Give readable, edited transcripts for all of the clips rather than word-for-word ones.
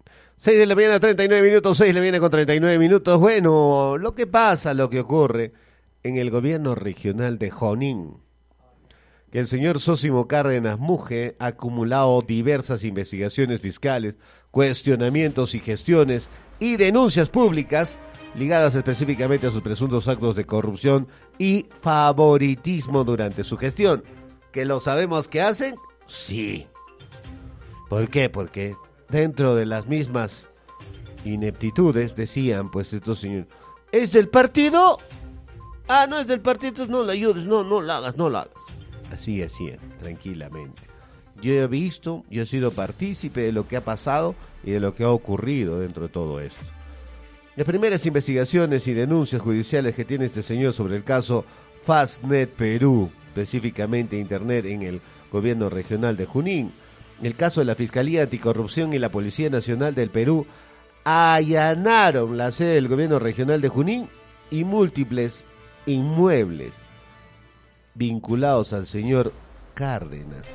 6 de la mañana, 39 minutos, 6 de la mañana con 39 minutos. Bueno, lo que pasa, lo que ocurre en el gobierno regional de Junín, que el señor Zósimo Cárdenas Muge ha acumulado diversas investigaciones fiscales, cuestionamientos y gestiones y denuncias públicas ligadas específicamente a sus presuntos actos de corrupción y favoritismo durante su gestión. ¿Que lo sabemos que hacen? Sí. ¿Por qué? Porque dentro de las mismas ineptitudes decían, pues estos señores, ¿es del partido? Ah, no es del partido, entonces no le ayudes, no la hagas. Así, tranquilamente. Yo he visto, yo he sido partícipe de lo que ha pasado y de lo que ha ocurrido dentro de todo esto. Las primeras investigaciones y denuncias judiciales que tiene este señor sobre el caso Fastnet Perú, específicamente Internet en el gobierno regional de Junín, el caso de la Fiscalía Anticorrupción y la Policía Nacional del Perú allanaron la sede del gobierno regional de Junín y múltiples inmuebles vinculados al señor Cárdenas.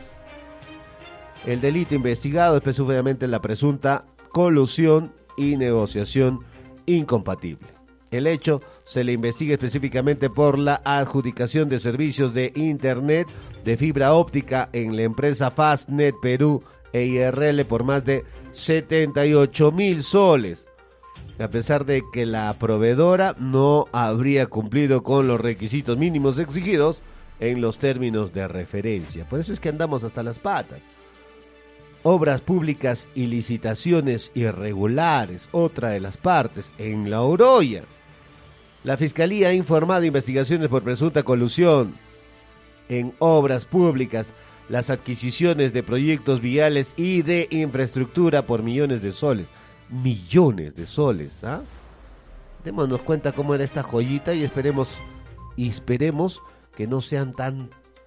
El delito investigado específicamente la presunta colusión y negociación incompatible. El hecho se le investiga específicamente por la adjudicación de servicios de Internet de fibra óptica en la empresa Fastnet Perú EIRL por más de 78,000 soles, a pesar de que la proveedora no habría cumplido con los requisitos mínimos exigidos en los términos de referencia. Por eso es que andamos hasta las patas. Obras públicas y licitaciones irregulares, otra de las partes, en La Oroya. La Fiscalía ha informado investigaciones por presunta colusión en obras públicas, las adquisiciones de proyectos viales y de infraestructura por millones de soles. Millones de soles, ¿ah? Démonos cuenta cómo era esta joyita y esperemos que no sean tan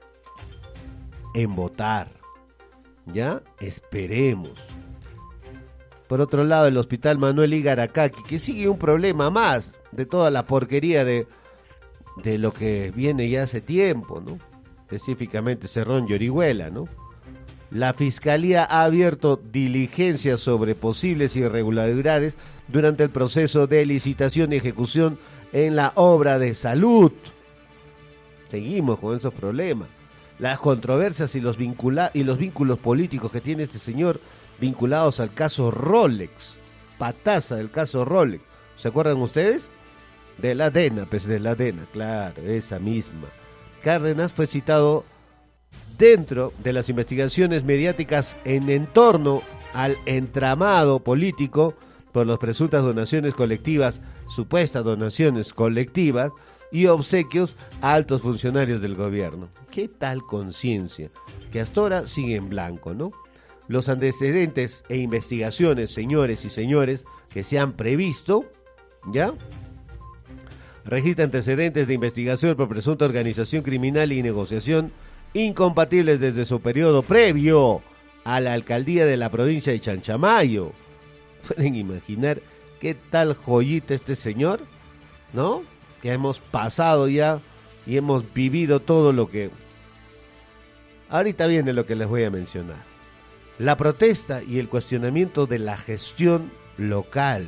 embotar. ¿Ya? Esperemos. Por otro lado, el hospital Manuel Igaracaki, que sigue un problema más de toda la porquería de lo que viene ya hace tiempo, ¿no? Específicamente Cerrón y Orihuela, ¿no? La Fiscalía ha abierto diligencias sobre posibles irregularidades durante el proceso de licitación y ejecución en la obra de salud. Seguimos con esos problemas. Las controversias y los vínculos políticos que tiene este señor vinculados al caso Rolex. Pataza del caso Rolex. ¿Se acuerdan ustedes? De la DENA, claro, esa misma. Cárdenas fue citado dentro de las investigaciones mediáticas en torno al entramado político por las presuntas donaciones colectivas, supuestas donaciones colectivas, y obsequios a altos funcionarios del gobierno. ¿Qué tal conciencia? Que hasta ahora sigue en blanco, ¿no? Los antecedentes e investigaciones, señores y señores, que se han previsto, ¿ya? Registra antecedentes de investigación por presunta organización criminal y negociación incompatibles desde su periodo previo a la alcaldía de la provincia de Chanchamayo. ¿Pueden imaginar qué tal joyita este señor? ¿No? Que hemos pasado ya y hemos vivido todo lo que... Ahorita viene lo que les voy a mencionar. La protesta y el cuestionamiento de la gestión local.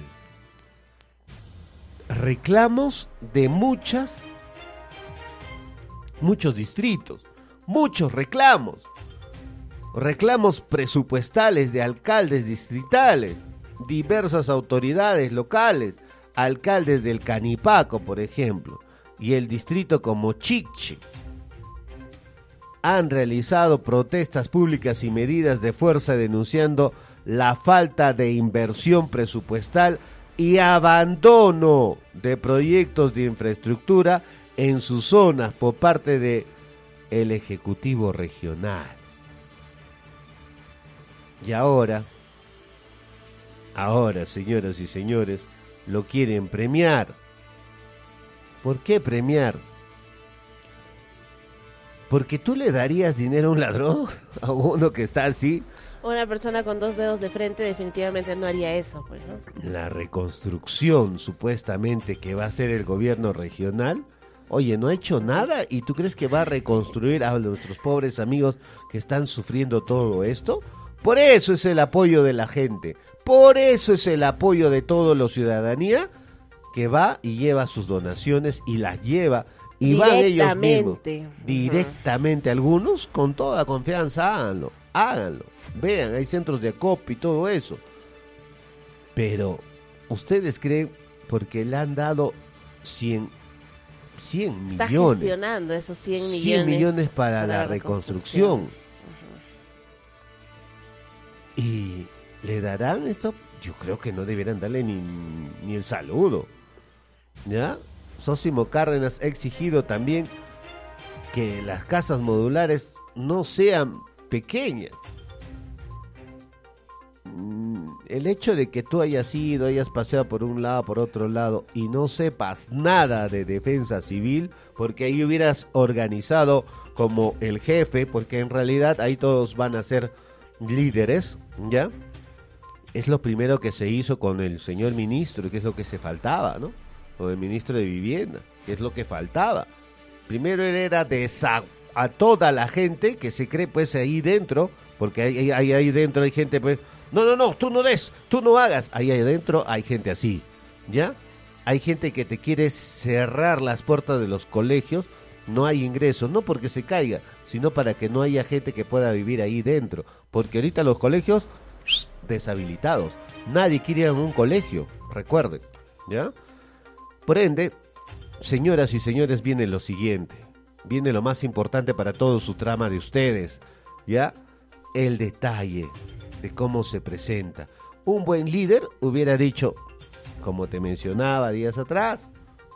Reclamos de muchos distritos, muchos reclamos. Reclamos presupuestales de alcaldes distritales, diversas autoridades locales, alcaldes del Canipaco, por ejemplo, y el distrito como Chiche, han realizado protestas públicas y medidas de fuerza denunciando la falta de inversión presupuestal y abandono de proyectos de infraestructura en sus zonas por parte de el Ejecutivo Regional. Y ahora, señoras y señores, lo quieren premiar. ¿Por qué premiar? ¿Porque tú le darías dinero a un ladrón? ¿A uno que está así? Una persona con 2 dedos de frente definitivamente no haría eso, pues, ¿no? La reconstrucción, supuestamente, que va a hacer el gobierno regional, oye, no ha hecho nada, ¿y tú crees que va a reconstruir a nuestros pobres amigos que están sufriendo todo esto? Por eso es el apoyo de la gente, por eso es el apoyo de toda la ciudadanía que va y lleva sus donaciones y las lleva y van ellos mismos directamente. Algunos con toda confianza, háganlo, vean, hay centros de acopio y todo eso. Pero ustedes creen, porque le han dado 100 millones. Está gestionando esos 100 millones. 100 millones para la reconstrucción. ¿Y le darán esto? Yo creo que no deberían darle ni el saludo. ¿Ya? Sósimo Cárdenas ha exigido también que las casas modulares no sean pequeñas. El hecho de que tú hayas paseado por un lado, por otro lado y no sepas nada de defensa civil, porque ahí hubieras organizado como el jefe, porque en realidad ahí todos van a ser líderes, ¿ya? Es lo primero que se hizo con el señor ministro, que es lo que se faltaba, ¿no? Con el ministro de Vivienda, que es lo que faltaba. Primero era a toda la gente que se cree pues ahí dentro, porque ahí dentro hay gente pues, no, tú no des, tú no hagas. Ahí adentro hay gente así, ¿ya? Hay gente que te quiere cerrar las puertas de los colegios, no hay ingresos, no porque se caiga, sino para que no haya gente que pueda vivir ahí dentro, porque ahorita los colegios deshabilitados, nadie quiere ir a un colegio, recuerden, ¿ya? Por ende, señoras y señores, viene lo siguiente, viene lo más importante para todo su trama de ustedes, ¿ya? El detalle de cómo se presenta. Un buen líder hubiera dicho, como te mencionaba días atrás,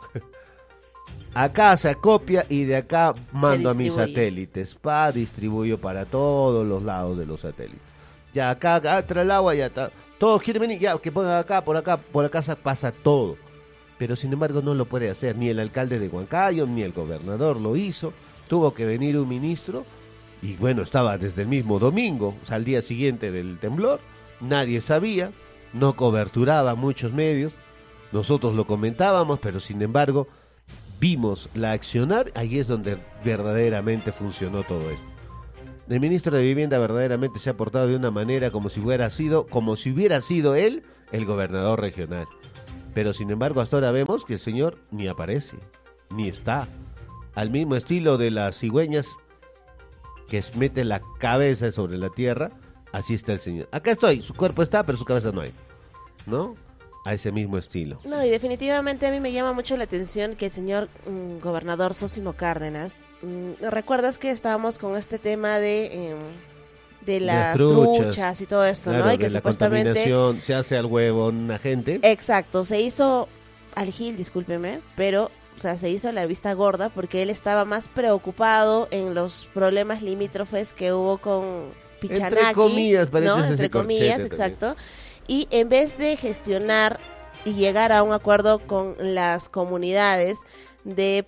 acá se acopia y de acá mando a mis satélites, distribuyo para todos los lados de los satélites. Ya acá trae el agua, ya está. Todos quieren venir, ya que pongan acá, por acá pasa todo. Pero sin embargo no lo puede hacer, ni el alcalde de Huancayo, ni el gobernador lo hizo. Tuvo que venir un ministro, y bueno, estaba desde el mismo domingo, o sea, al día siguiente del temblor. Nadie sabía, no coberturaba muchos medios. Nosotros lo comentábamos, pero sin embargo vimos la accionar, ahí es donde verdaderamente funcionó todo esto. El ministro de Vivienda verdaderamente se ha portado de una manera como si hubiera sido él el gobernador regional. Pero sin embargo hasta ahora vemos que el señor ni aparece, ni está. Al mismo estilo de las cigüeñas que mete la cabeza sobre la tierra, así está el señor. Acá estoy, su cuerpo está, pero su cabeza no hay, ¿no? A ese mismo estilo. No, y definitivamente a mí me llama mucho la atención que el señor gobernador Sósimo Cárdenas, ¿recuerdas que estábamos con este tema de las truchas y todo eso, claro, ¿no? Y que supuestamente se hace al huevo una gente. Exacto, se hizo al gil, discúlpeme, pero o sea, se hizo la vista gorda porque él estaba más preocupado en los problemas limítrofes que hubo con Pichanaki, entre comillas, ¿no? Entre comillas, exacto. Y en vez de gestionar y llegar a un acuerdo con las comunidades de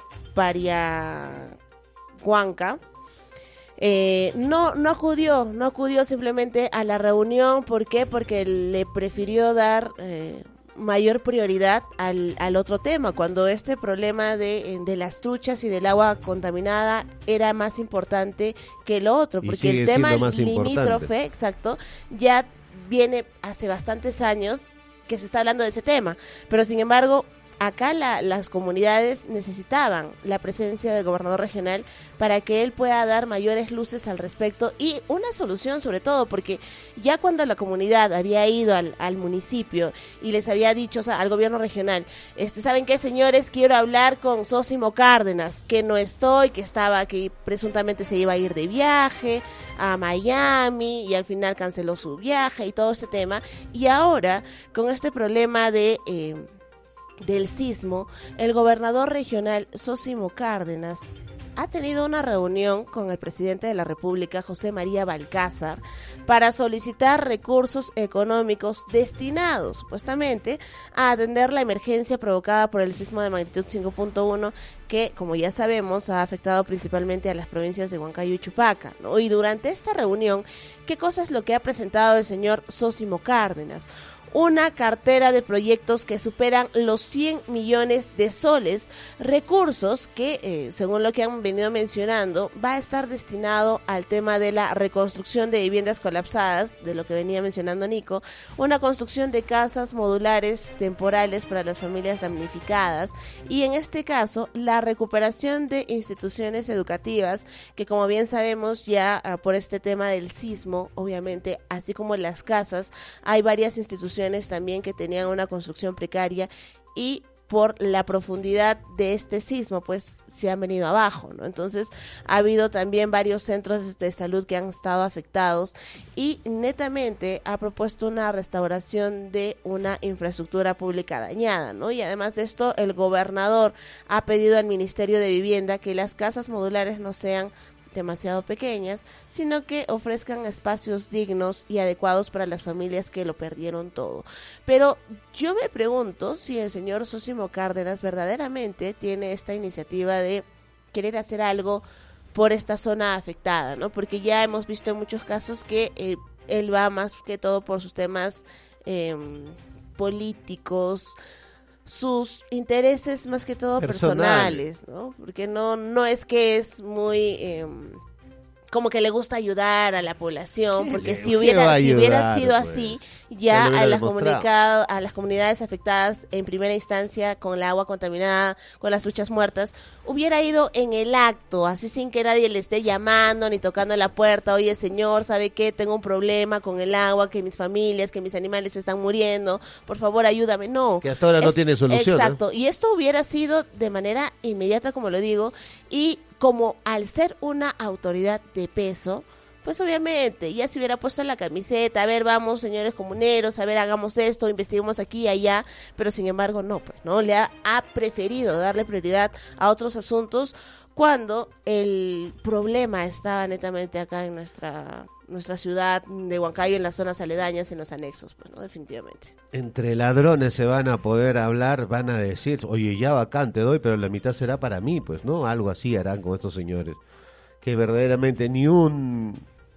Pariahuanca, no acudió simplemente a la reunión. ¿Por qué? Porque le prefirió dar mayor prioridad al otro tema, cuando este problema de las truchas y del agua contaminada era más importante que lo otro, porque el tema limítrofe, exacto, ya viene hace bastantes años que se está hablando de ese tema, pero sin embargo acá las comunidades necesitaban la presencia del gobernador regional para que él pueda dar mayores luces al respecto y una solución sobre todo, porque ya cuando la comunidad había ido al municipio y les había dicho, o sea, al gobierno regional, ¿saben qué, señores? Quiero hablar con Sósimo Cárdenas, que no estoy, que presuntamente se iba a ir de viaje a Miami y al final canceló su viaje y todo este tema, y ahora con este problema del sismo, el gobernador regional Sósimo Cárdenas ha tenido una reunión con el presidente de la República, José María Balcázar, para solicitar recursos económicos destinados, supuestamente, a atender la emergencia provocada por el sismo de magnitud 5.1, que, como ya sabemos, ha afectado principalmente a las provincias de Huancayo y Chupaca, ¿no? Y durante esta reunión, ¿qué cosa es lo que ha presentado el señor Sósimo Cárdenas? una cartera de proyectos que superan los 100 millones de soles, recursos que, según lo que han venido mencionando, va a estar destinado al tema de la reconstrucción de viviendas colapsadas, de lo que venía mencionando Nico, una construcción de casas modulares temporales para las familias damnificadas y en este caso la recuperación de instituciones educativas que, como bien sabemos ya por este tema del sismo, obviamente, así como las casas, hay varias instituciones también que tenían una construcción precaria y por la profundidad de este sismo pues se han venido abajo, ¿no? Entonces ha habido también varios centros de salud que han estado afectados y netamente ha propuesto una restauración de una infraestructura pública dañada, ¿no? Y además de esto, el gobernador ha pedido al Ministerio de Vivienda que las casas modulares no sean demasiado pequeñas, sino que ofrezcan espacios dignos y adecuados para las familias que lo perdieron todo. Pero yo me pregunto si el señor Sósimo Cárdenas verdaderamente tiene esta iniciativa de querer hacer algo por esta zona afectada, ¿no? Porque ya hemos visto en muchos casos que él va más que todo por sus temas políticos, sus intereses más que todo personales, ¿no? Porque no es que es muy como que le gusta ayudar a la población, porque si hubiera sido pues así, ya a las comunidades afectadas en primera instancia con el agua contaminada, con las truchas muertas, hubiera ido en el acto, así sin que nadie le esté llamando ni tocando la puerta. Oye, señor, ¿sabe qué? Tengo un problema con el agua, que mis familias, que mis animales están muriendo, por favor ayúdame. No, que hasta ahora no tiene solución. Exacto, y esto hubiera sido de manera inmediata, como lo digo, y como al ser una autoridad de peso, pues obviamente ya se hubiera puesto la camiseta, a ver, vamos señores comuneros, a ver, hagamos esto, investiguemos aquí y allá, pero sin embargo no, pues no, le ha preferido darle prioridad a otros asuntos cuando el problema estaba netamente acá en nuestra ciudad de Huancayo, en las zonas aledañas, en los anexos, pues no, definitivamente. Entre ladrones se van a poder hablar, van a decir, oye, ya bacán, te doy, pero la mitad será para mí, pues, ¿no? Algo así harán con estos señores, que verdaderamente ni un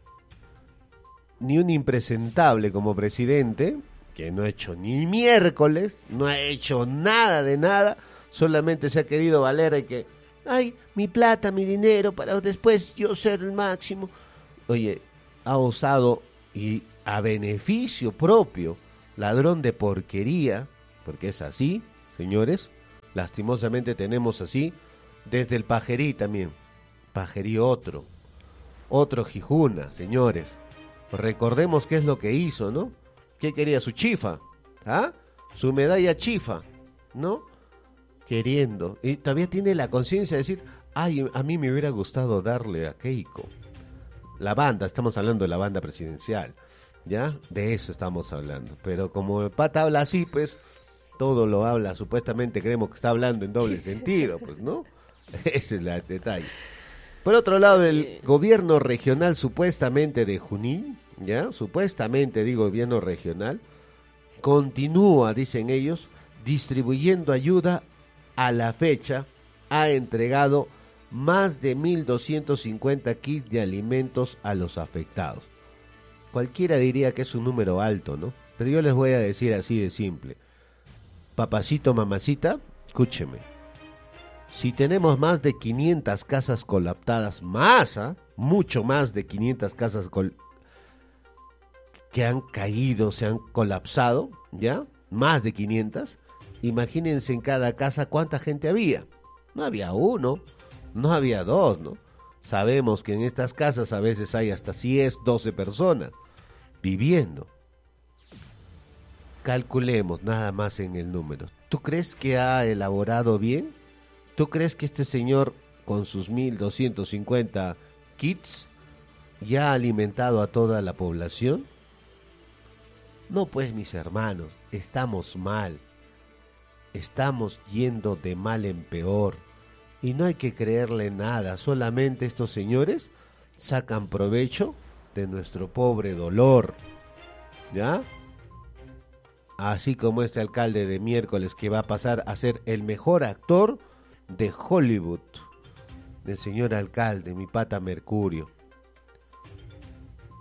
impresentable como presidente, que no ha hecho ni miércoles, no ha hecho nada de nada, solamente se ha querido valer de que, ay, mi plata, mi dinero, para después yo ser el máximo. Oye, ha osado y a beneficio propio, ladrón de porquería, porque es así, señores, lastimosamente tenemos así, desde el Pajerí también, Pajerí otro Jijuna, señores, recordemos qué es lo que hizo, ¿no? ¿Qué quería? Su chifa, ¿ah? Su medalla chifa, ¿no? Queriendo, y todavía tiene la conciencia de decir, ay, a mí me hubiera gustado darle a Keiko. La banda, estamos hablando de la banda presidencial, ¿ya? De eso estamos hablando. Pero como el pata habla así, pues, todo lo habla, supuestamente creemos que está hablando en doble sentido, pues, ¿no? Ese es el detalle. Por otro lado, el gobierno regional supuestamente de Junín, ¿ya? Supuestamente, digo, gobierno regional, continúa, dicen ellos, distribuyendo ayuda. A la fecha, ha entregado más de 1.250 kits de alimentos a los afectados. Cualquiera diría que es un número alto, ¿no? Pero yo les voy a decir así de simple. Papacito, mamacita, escúcheme. Si tenemos más de 500 casas colapsadas, mucho más de 500 casas que han caído, se han colapsado, ¿ya? Más de 500. Imagínense en cada casa cuánta gente había. No había uno, no había dos, ¿no? Sabemos que en estas casas a veces hay hasta 10, 12 personas viviendo. Calculemos nada más en el número. ¿Tú crees que ha elaborado bien? ¿Tú crees que este señor con sus 1.250 kits ya ha alimentado a toda la población? No, pues, mis hermanos, estamos mal. Estamos yendo de mal en peor y no hay que creerle nada, solamente estos señores sacan provecho de nuestro pobre dolor, ¿ya? Así como este alcalde de miércoles que va a pasar a ser el mejor actor de Hollywood, el señor alcalde, mi pata Mercurio.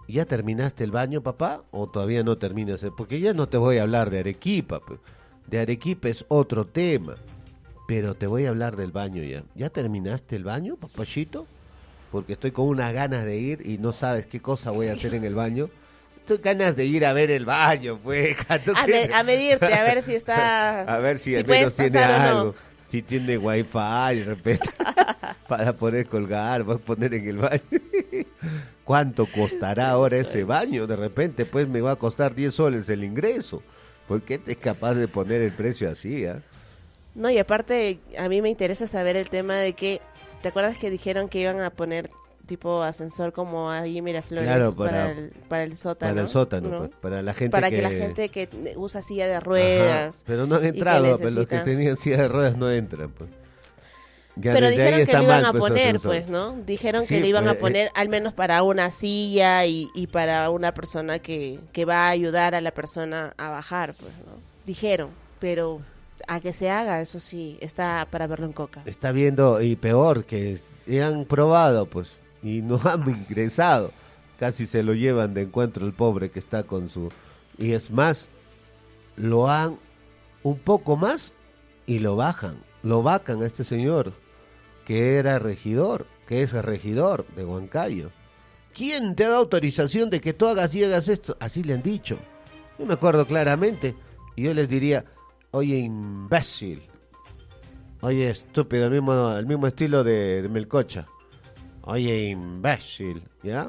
¿Ya terminaste el baño, papá? ¿O todavía no terminas? Porque ya no te voy a hablar de Arequipa. Pues. De Arequipa es otro tema. Pero te voy a hablar del baño ya. ¿Ya terminaste el baño, papachito? Porque estoy con unas ganas de ir y no sabes qué cosa voy a hacer en el baño. Estoy ganas de ir a ver el baño, pues. A medirte, a ver si está... A ver si al puedes menos tiene pasar o algo. no. Si tiene wifi, de repente, para poder colgar, vas a poner en el baño. ¿Cuánto costará ahora ese baño? De repente, pues me va a costar 10 soles el ingreso. ¿Por qué te es capaz de poner el precio así? No, y aparte, a mí me interesa saber el tema de que, ¿te acuerdas que dijeron que iban a poner tipo ascensor como ahí en Miraflores Claro, para el sótano? Para el sótano, ¿no? pues, para la gente para que... que la gente que usa silla de ruedas. Ajá, pero no han y que entrado, pero los que necesita- tenían silla de ruedas no entran, pues. Ya Pero desde ahí dijeron que está lo iban mal, a pues, su poner, ascensor. pues, ¿no? Dijeron Sí, que le iban pues, a poner al menos para una silla y para una persona que va a ayudar a la persona a bajar, pues, ¿no? Dijeron, pero a que se haga, eso sí, está para verlo en Coca. Está viendo, y peor, que han probado, pues, y no han ingresado. Casi se lo llevan de encuentro el pobre que está con su... Y es más, lo han un poco más y lo bajan. Lo vacan a este señor, que era regidor, que es el regidor de Huancayo. ¿Quién te da autorización de que tú hagas y hagas esto? Así le han dicho. Yo me acuerdo claramente. Y yo les diría, oye, imbécil. Oye, estúpido, el mismo estilo de Melcocha. Oye, imbécil, ¿ya?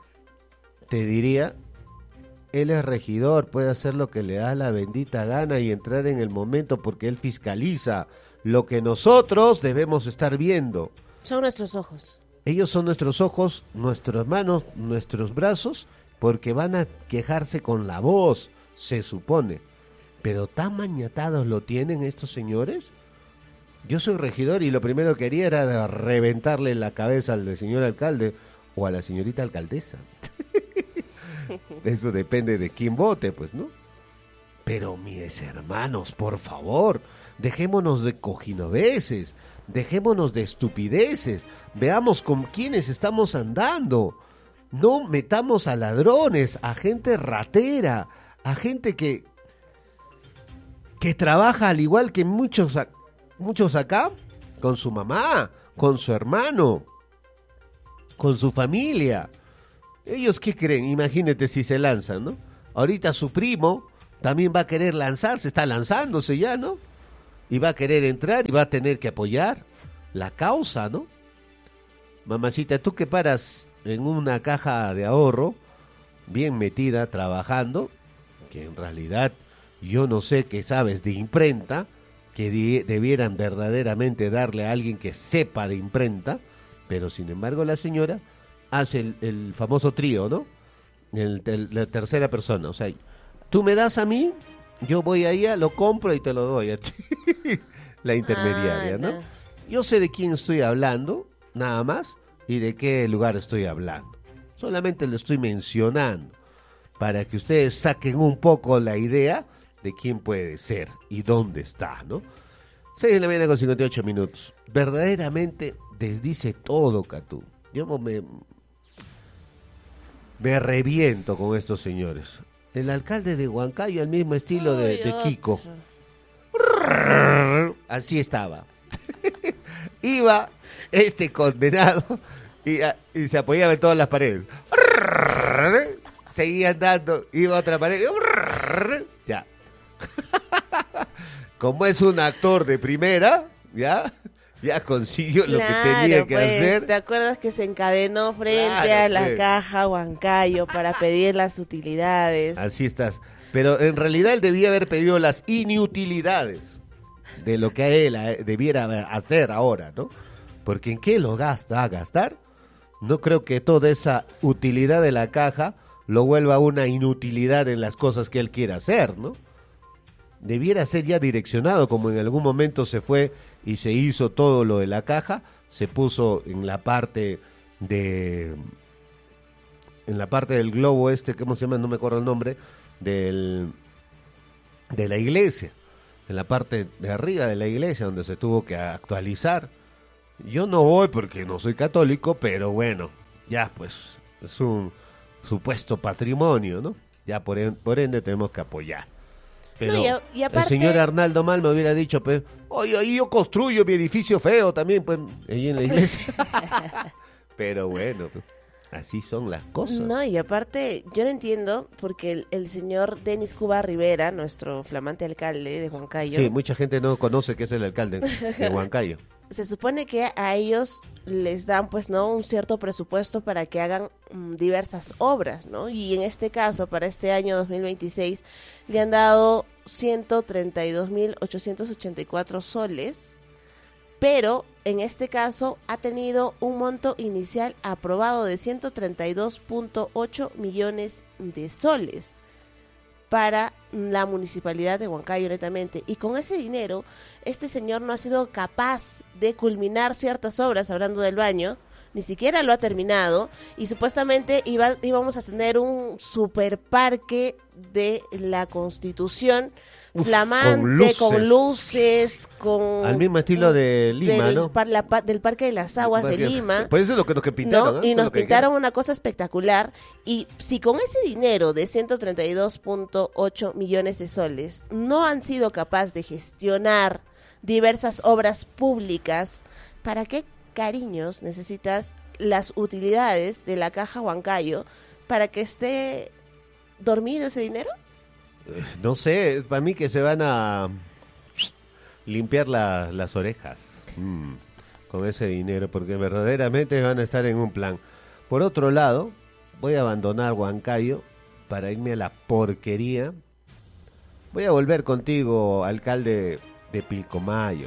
Te diría, él es regidor, puede hacer lo que le da la bendita gana y entrar en el momento porque él fiscaliza lo que nosotros debemos estar viendo. Son nuestros ojos. Ellos son nuestros ojos, nuestras manos, nuestros brazos, porque van a quejarse con la voz, se supone. Pero tan mañatados lo tienen estos señores. Yo soy regidor y lo primero que haría era reventarle la cabeza al señor alcalde o a la señorita alcaldesa. Eso depende de quién vote, pues, ¿no? Pero mis hermanos, por favor, dejémonos de cojinoveses, dejémonos de estupideces, veamos con quiénes estamos andando. No metamos a ladrones, a gente ratera, a gente que trabaja al igual que muchos acá, con su mamá, con su hermano, con su familia. ¿Ellos qué creen? Imagínate si se lanzan, ¿no? Ahorita su primo también va a querer lanzarse, está lanzándose ya, ¿no? Y va a querer entrar y va a tener que apoyar la causa, ¿no? Mamacita, tú que paras en una caja de ahorro, bien metida, trabajando, que en realidad yo no sé qué sabes de imprenta, que debieran verdaderamente darle a alguien que sepa de imprenta, pero sin embargo la señora hace el famoso trío, ¿no? La tercera persona, o sea, tú me das a mí, yo voy allá, lo compro y te lo doy a ti. La intermediaria, ¿no? Yo sé de quién estoy hablando, nada más, y de qué lugar estoy hablando. Solamente lo estoy mencionando para que ustedes saquen un poco la idea de quién puede ser y dónde está, ¿no? 6 de la mañana con 58 minutos. Verdaderamente desdice todo, Catú. Yo me reviento con estos señores. El alcalde de Huancayo, al mismo estilo de Kiko. Así estaba. Iba este condenado y se apoyaba en todas las paredes. Seguía andando, iba a otra pared. Ya. Como es un actor de primera, ya consiguió lo que tenía que hacer. ¿Te acuerdas que se encadenó frente Claro, a la pues. caja Huancayo para pedir las utilidades? Así estás. Pero en realidad él debía haber pedido las inutilidades de lo que él debiera hacer ahora, ¿no? Porque ¿en qué lo va a gastar? No creo que toda esa utilidad de la caja lo vuelva una inutilidad en las cosas que él quiera hacer, ¿no? Debiera ser ya direccionado, como en algún momento se fue y se hizo todo lo de la caja, se puso en la parte del globo ¿cómo se llama? No me acuerdo el nombre, de la iglesia, en la parte de arriba de la iglesia, donde se tuvo que actualizar. Yo no voy porque no soy católico, pero bueno, ya pues, es un supuesto patrimonio, ¿no? Ya por ende tenemos que apoyar. Pero No, y aparte, el señor Arnaldo Mal me hubiera dicho, pues, oye, ahí yo construyo mi edificio feo también, pues, ahí en la iglesia. Pero bueno, pues, así son las cosas. No, y aparte, yo no entiendo, porque el señor Denis Cuba Rivera, nuestro flamante alcalde de Huancayo, Sí, mucha gente no conoce que es el alcalde de Huancayo. se supone que a ellos les dan, pues, ¿no?, un cierto presupuesto para que hagan diversas obras, ¿no? Y en este caso, para este año 2026, le han dado 132.884 soles, pero en este caso ha tenido un monto inicial aprobado de 132.8 millones de soles para la municipalidad de Huancayo netamente. Y con ese dinero, este señor no ha sido capaz de culminar ciertas obras, hablando del baño, ni siquiera lo ha terminado, y supuestamente íbamos a tener un super parque de la Constitución, flamante, con luces, con... Al mismo estilo de Lima, del, ¿no? Del Parque de las Aguas de Lima. Pues eso es lo que pintaron, ¿no? Y nos pintaron una cosa espectacular. Y si con ese dinero de 132.8 millones de soles no han sido capaces de gestionar diversas obras públicas, ¿para qué cariños necesitas las utilidades de la Caja Huancayo para que esté dormido ese dinero? No sé, para mí que se van a limpiar las orejas con ese dinero, porque verdaderamente van a estar en un plan. Por otro lado, voy a abandonar Huancayo para irme a la porquería. Voy a volver contigo, alcalde de Pilcomayo.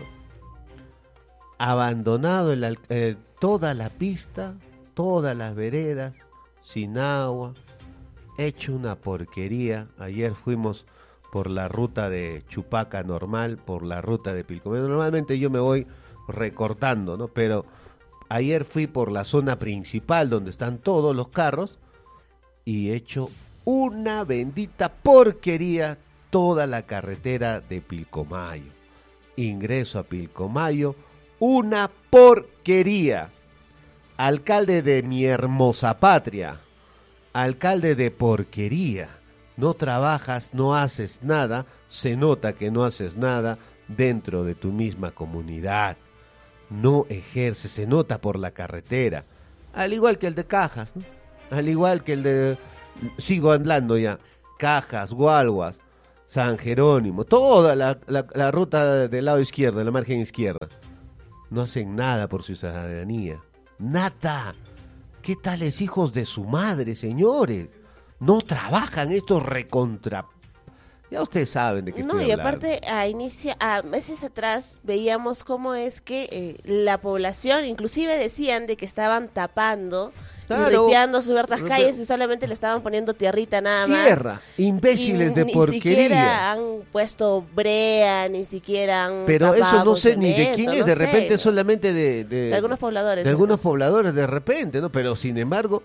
Abandonado toda la pista, todas las veredas, sin agua, hecho una porquería. Ayer fuimos por la ruta de Chupaca normal, por la ruta de Pilcomayo. Normalmente yo me voy recortando, ¿no? Pero ayer fui por la zona principal donde están todos los carros y he hecho una bendita porquería toda la carretera de Pilcomayo. Ingreso a Pilcomayo, una porquería. Alcalde de mi hermosa patria, alcalde de porquería. No trabajas, no haces nada, se nota que no haces nada dentro de tu misma comunidad. No ejerces, se nota por la carretera. Al igual que el de Cajas, ¿no? Al igual que el de... Sigo hablando ya. Cajas, Gualguas, San Jerónimo, toda la ruta del lado izquierdo, de la margen izquierda. No hacen nada por su ciudadanía. Nada. ¿Qué tales hijos de su madre, señores? No trabajan estos recontra... Ya ustedes saben de qué estoy hablando. No, y aparte, a meses atrás veíamos cómo es que la población, inclusive decían de que estaban tapando, claro, y ripiando ciertas calles y solamente le estaban poniendo tierrita nada más. Tierra, imbéciles de porquería. Ni siquiera han puesto brea, ni siquiera han Pero eso no sé cemento, ni de quién es, de repente solamente de algunos pobladores. De algunos pobladores de repente, ¿no? Pero sin embargo,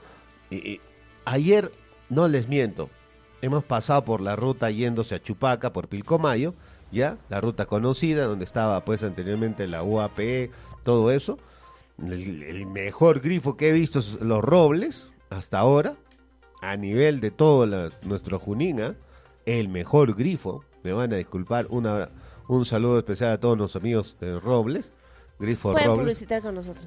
ayer, no les miento, hemos pasado por la ruta yéndose a Chupaca, por Pilcomayo, ya, la ruta conocida, donde estaba pues anteriormente la UAPE, todo eso. El mejor grifo que he visto es Los Robles, hasta ahora, a nivel de todo nuestro Junín, el mejor grifo. Me van a disculpar, un saludo especial a todos los amigos de Robles. Grifo Pueden Robles. publicitar con nosotros.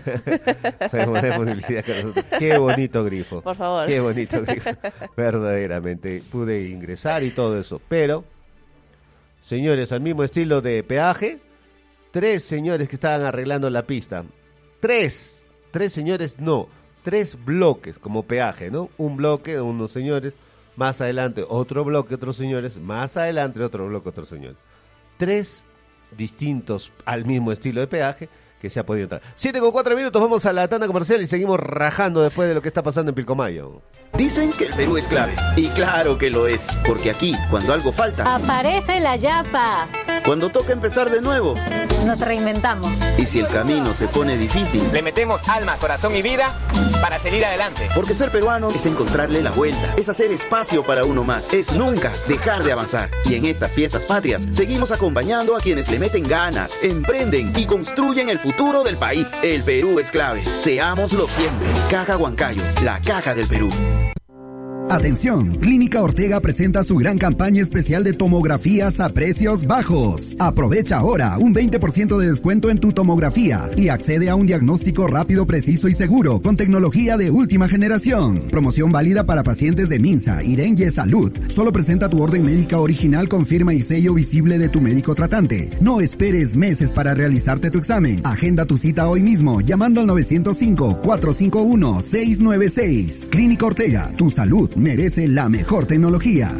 Pueden publicitar con nosotros. Qué bonito grifo. Por favor. Qué bonito grifo. Verdaderamente. Pude ingresar y todo eso. Pero, señores, al mismo estilo de peaje, 3 señores que estaban arreglando la pista. 3 señores, no. 3 bloques como peaje, ¿no? Un bloque, unos señores. Más adelante otro bloque, otros señores. Más adelante otro bloque, otros señores. 3 distintos al mismo estilo de peaje que se ha podido entrar. 7:04, vamos a la tanda comercial y seguimos rajando después de lo que está pasando en Pilcomayo. Dicen que el Perú es clave, y claro que lo es, porque aquí, cuando algo falta, aparece la yapa. Cuando toca empezar de nuevo, nos reinventamos. Y si el camino se pone difícil, le metemos alma, corazón y vida para seguir adelante. Porque ser peruano es encontrarle la vuelta, es hacer espacio para uno más, es nunca dejar de avanzar. Y en estas fiestas patrias, seguimos acompañando a quienes le meten ganas, emprenden y construyen el futuro del país. El Perú es clave, seámoslo siempre. Caja Huancayo, la caja del Perú. Atención, Clínica Ortega presenta su gran campaña especial de tomografías a precios bajos. Aprovecha ahora un 20% de descuento en tu tomografía y accede a un diagnóstico rápido, preciso y seguro con tecnología de última generación. Promoción válida para pacientes de Minsa, Irenye Salud. Solo presenta tu orden médica original con firma y sello visible de tu médico tratante. No esperes meses para realizarte tu examen. Agenda tu cita hoy mismo llamando al 905-451-696. Clínica Ortega, tu salud merece la mejor tecnología.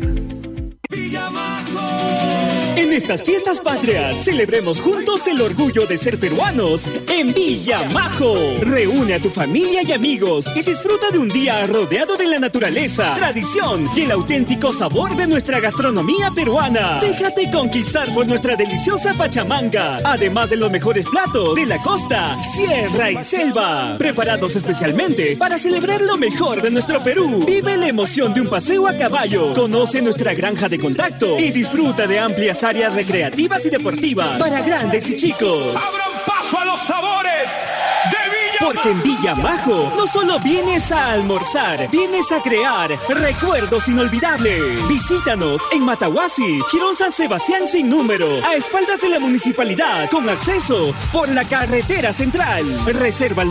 En estas fiestas patrias, celebremos juntos el orgullo de ser peruanos en Villamajo. Reúne a tu familia y amigos y disfruta de un día rodeado de la naturaleza, tradición y el auténtico sabor de nuestra gastronomía peruana. Déjate conquistar por nuestra deliciosa pachamanga, además de los mejores platos de la costa, sierra y selva, preparados especialmente para celebrar lo mejor de nuestro Perú. Vive la emoción de un paseo a caballo, conoce nuestra granja de contacto y disfruta de amplias áreas recreativas y deportivas para grandes y chicos. ¡Abran paso a los sabores de Villamajo! Porque en Villamajo no solo vienes a almorzar, vienes a crear recuerdos inolvidables. Visítanos en Matahuasi, Girón San Sebastián sin número, a espaldas de la municipalidad, con acceso por la carretera central. Reserva al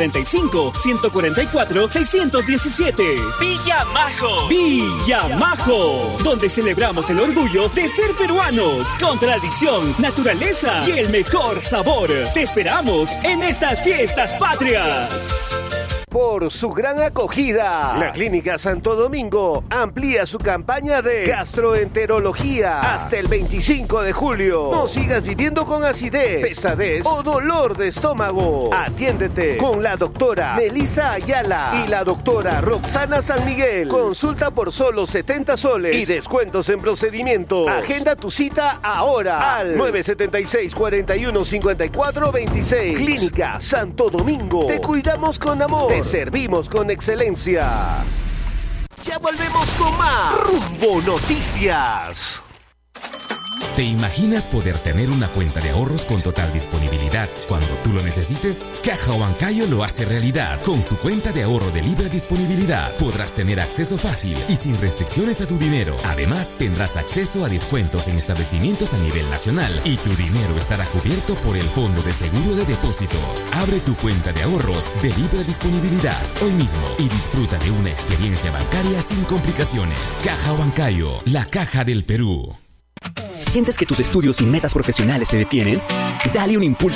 945-144-617. Villamajo. Villamajo, donde celebramos el orgullo de ser peruanos, con tradición, naturaleza y el mejor sabor. Te esperamos en estas fiestas patrias. Por su gran acogida, la Clínica Santo Domingo amplía su campaña de gastroenterología hasta el 25 de julio. No sigas viviendo con acidez, pesadez o dolor de estómago. Atiéndete con la doctora Melissa Ayala y la doctora Roxana San Miguel. Consulta por solo 70 soles y descuentos en procedimientos. Agenda tu cita ahora al 976-4154-26. Clínica Santo Domingo. Te cuidamos con amor. Te servimos con excelencia. Ya volvemos con más Rumbo Noticias. ¿Te imaginas poder tener una cuenta de ahorros con total disponibilidad cuando tú lo necesites? Caja Huancayo lo hace realidad. Con su cuenta de ahorro de libre disponibilidad podrás tener acceso fácil y sin restricciones a tu dinero. Además, tendrás acceso a descuentos en establecimientos a nivel nacional y tu dinero estará cubierto por el Fondo de Seguro de Depósitos. Abre tu cuenta de ahorros de libre disponibilidad hoy mismo y disfruta de una experiencia bancaria sin complicaciones. Caja Huancayo, la caja del Perú. ¿Sientes que tus estudios y metas profesionales se detienen? Dale un impulso